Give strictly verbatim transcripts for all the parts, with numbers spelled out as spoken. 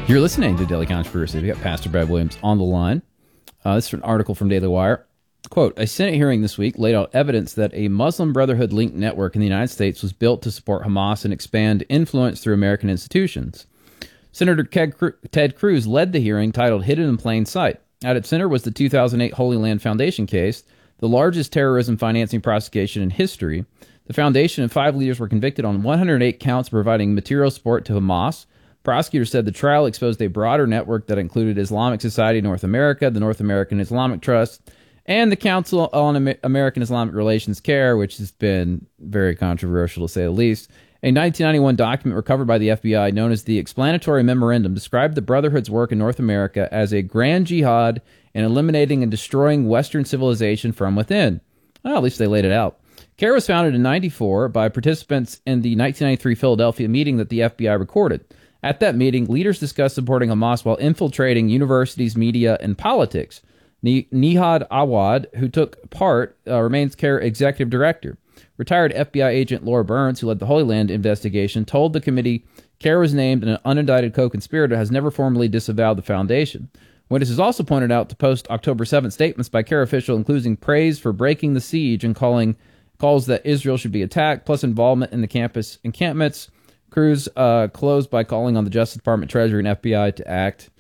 You're listening to Daily Controversy. We got Pastor Brad Williams on the line. Uh, this is an article from Daily Wire. Quote, a Senate hearing this week laid out evidence that a Muslim Brotherhood-linked network in the United States was built to support Hamas and expand influence through American institutions. Senator Ted Cruz led the hearing titled Hidden in Plain Sight. At its center was the two thousand eight Holy Land Foundation case, the largest terrorism financing prosecution in history. The foundation and five leaders were convicted on one hundred eight counts of providing material support to Hamas. Prosecutors said the trial exposed a broader network that included Islamic Society North America, the North American Islamic Trust, and the Council on American Islamic Relations CARE, which has been very controversial to say the least. A nineteen ninety-one document recovered by the F B I known as the Explanatory Memorandum described the Brotherhood's work in North America as a grand jihad in eliminating and destroying Western civilization from within. Well, at least they laid it out. CARE was founded in ninety-four by participants in the nineteen ninety-three Philadelphia meeting that the F B I recorded. At that meeting, leaders discussed supporting Hamas while infiltrating universities, media, and politics. Nihad Awad, who took part, uh, remains CARE executive director. Retired F B I agent Laura Burns, who led the Holy Land investigation, told the committee CARE was named and an unindicted co-conspirator has never formally disavowed the foundation. Witnesses also pointed out to post-October seventh statements by CARE officials, including praise for breaking the siege and calling calls that Israel should be attacked, plus involvement in the campus encampments. Cruz uh, closed by calling on the Justice Department, Treasury, and F B I to act.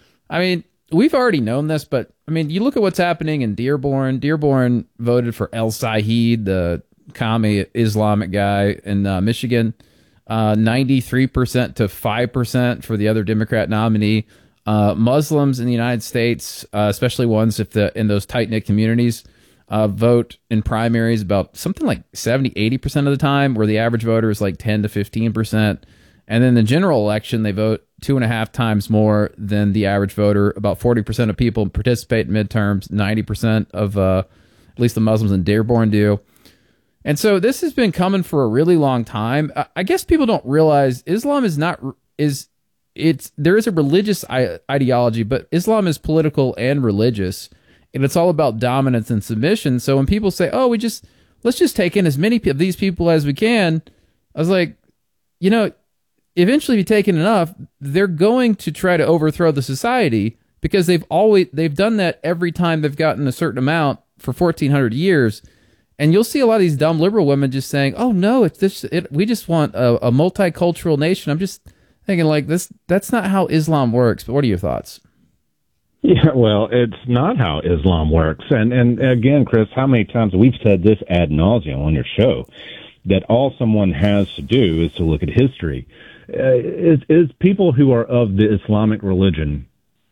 I mean, we've already known this, but, I mean, you look at what's happening in Dearborn. Dearborn voted for El Saeed, the commie Islamic guy in uh, Michigan, uh, ninety-three percent to five percent for the other Democrat nominee. Uh, Muslims in the United States, uh, especially ones if the in those tight-knit communities, uh, vote in primaries about something like seventy, eighty percent of the time, where the average voter is like ten to fifteen percent. And then the general election, they vote two and a half times more than the average voter. About forty percent of people participate in midterms, ninety percent of uh, at least the Muslims in Dearborn do. And so this has been coming for a really long time. I guess people don't realize Islam is not is it's there is a religious ideology, but Islam is political and religious, and it's all about dominance and submission. So when people say, "Oh, we just let's just take in as many of these people as we can," I was like, you know, eventually, if you take in enough, they're going to try to overthrow the society because they've always they've done that every time they've gotten a certain amount for fourteen hundred years. And you'll see a lot of these dumb liberal women just saying, "Oh no, it's this. It, we just want a, a multicultural nation." I'm just thinking, like, this. That's not how Islam works. But what are your thoughts? Yeah, well, it's not how Islam works. And and again, Chris, how many times we've said this ad nauseum on your show that all someone has to do is to look at history. Uh, is, is people who are of the Islamic religion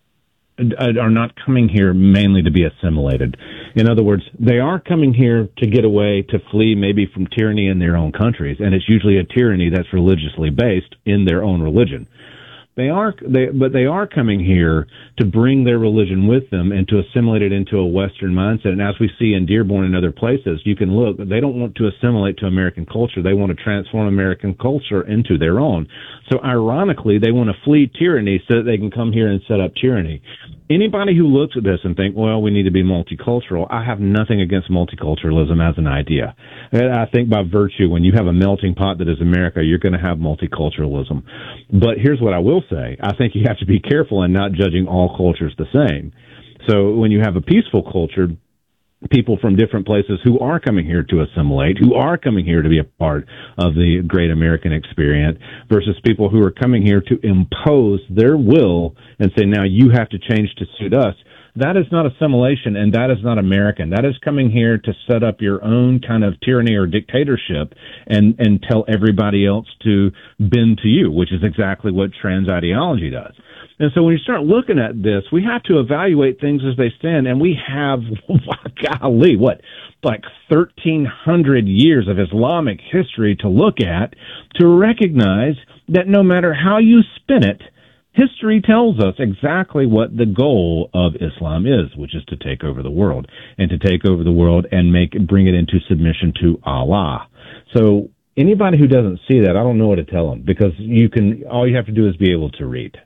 are not coming here mainly to be assimilated. In other words, they are coming here to get away, to flee maybe from tyranny in their own countries, and it's usually a tyranny that's religiously based in their own religion. They are, they, but they are coming here to bring their religion with them and to assimilate it into a Western mindset. And as we see in Dearborn and other places, you can look, they don't want to assimilate to American culture. They want to transform American culture into their own. So ironically, they want to flee tyranny so that they can come here and set up tyranny. Anybody who looks at this and think, well, we need to be multicultural, I have nothing against multiculturalism as an idea. And I think by virtue, when you have a melting pot that is America, you're going to have multiculturalism. But here's what I will say. I think you have to be careful in not judging all cultures the same. So when you have a peaceful culture, people from different places who are coming here to assimilate, who are coming here to be a part of the great American experience, versus people who are coming here to impose their will and say, now you have to change to suit us. That is not assimilation, and that is not American. That is coming here to set up your own kind of tyranny or dictatorship and, and tell everybody else to bend to you, which is exactly what trans ideology does. And so when you start looking at this, we have to evaluate things as they stand, and we have, golly, what, like thirteen hundred years of Islamic history to look at to recognize that no matter how you spin it, history tells us exactly what the goal of Islam is, which is to take over the world, and to take over the world and make bring it into submission to Allah. So anybody who doesn't see that, I don't know what to tell them, because you can all you have to do is be able to read.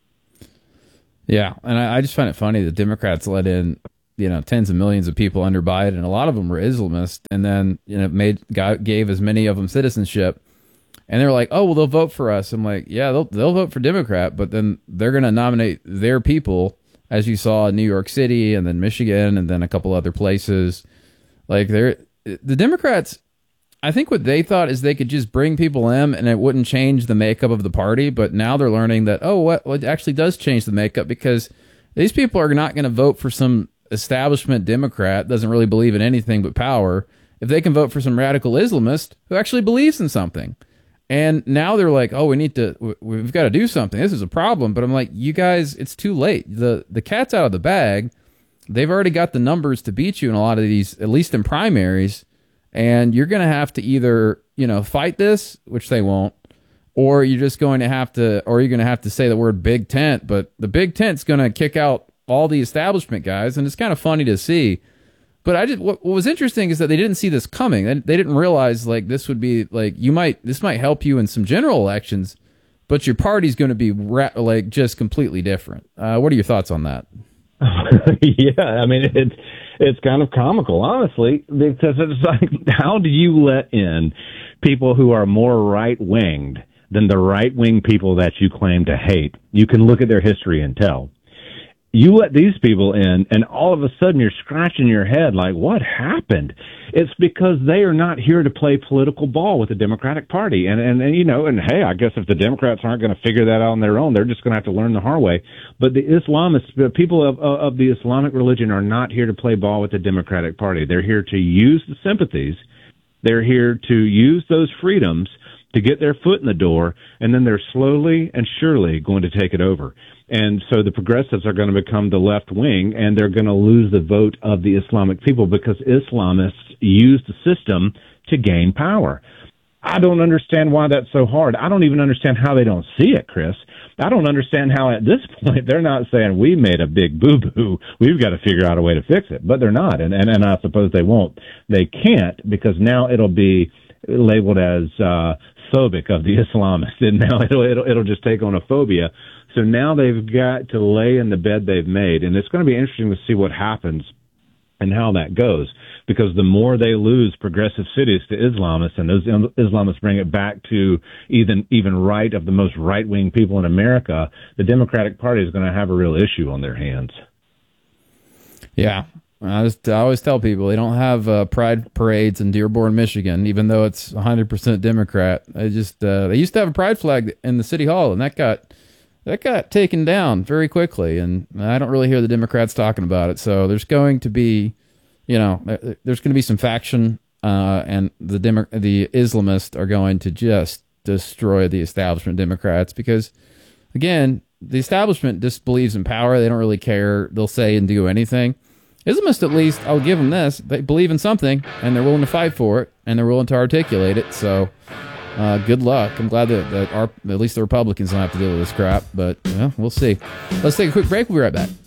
Yeah, and I, I just find it funny that Democrats let in, you know, tens of millions of people under Biden, and a lot of them were Islamist, and then, you know, made got, gave as many of them citizenship. And they're like, oh, well, they'll vote for us. I'm like, yeah, they'll they'll vote for Democrat, but then they're going to nominate their people, as you saw in New York City and then Michigan and then a couple other places. Like, they're the Democrats, I think what they thought is they could just bring people in and it wouldn't change the makeup of the party. But now they're learning that, oh, what well, it actually does change the makeup, because these people are not going to vote for some establishment Democrat doesn't really believe in anything but power if they can vote for some radical Islamist who actually believes in something. And now they're like, oh, we need to, we've got to do something. This is a problem. But I'm like, you guys, it's too late. The the cat's out of the bag. They've already got the numbers to beat you in a lot of these, at least in primaries. And you're going to have to either, you know, fight this, which they won't, or you're just going to have to, or you're going to have to say the word big tent. But the big tent's going to kick out all the establishment guys. And it's kind of funny to see. But I just, what, what was interesting is that they didn't see this coming. They, they didn't realize, like, this would be, like, you might, this might help you in some general elections, but your party's going to be, ra- like, just completely different. Uh, what are your thoughts on that? Yeah, I mean, it's, it's kind of comical, honestly, because it's like, how do you let in people who are more right-winged than the right-wing people that you claim to hate? You can look at their history and tell. You let these people in, and all of a sudden you're scratching your head like, what happened? It's because they are not here to play political ball with the Democratic Party. And, and, and you know, and hey, I guess if the Democrats aren't going to figure that out on their own, they're just going to have to learn the hard way. But the Islamists, the people of, of the Islamic religion are not here to play ball with the Democratic Party. They're here to use the sympathies. They're here to use those freedoms to get their foot in the door, and then they're slowly and surely going to take it over. And so the progressives are going to become the left wing, and they're going to lose the vote of the Islamic people because Islamists use the system to gain power. I don't understand why that's so hard. I don't even understand how they don't see it, Chris. I don't understand how at this point they're not saying we made a big boo-boo. We've got to figure out a way to fix it. But they're not, and, and, and I suppose they won't. They can't, because now it'll be labeled as uh, phobic of the Islamists, and now it'll, it'll, it'll just take on a phobia. So now they've got to lay in the bed they've made, and it's going to be interesting to see what happens and how that goes, because the more they lose progressive cities to Islamists, and those Islamists bring it back to even even right of the most right-wing people in America, the Democratic Party is going to have a real issue on their hands. Yeah. I, just, I always tell people they don't have uh, pride parades in Dearborn, Michigan, even though it's one hundred percent Democrat. They just uh, they used to have a pride flag in the city hall, and that got that got taken down very quickly. And I don't really hear the Democrats talking about it. So there's going to be, you know, there's going to be some faction, uh, and the Demo- the Islamists are going to just destroy the establishment Democrats because, again, the establishment just believes in power. They don't really care. They'll say and do anything. Islamists, at least, I'll give them this. They believe in something, and they're willing to fight for it, and they're willing to articulate it. So, uh, good luck. I'm glad that, that our, at least the Republicans don't have to deal with this crap, but yeah, we'll see. Let's take a quick break. We'll be right back.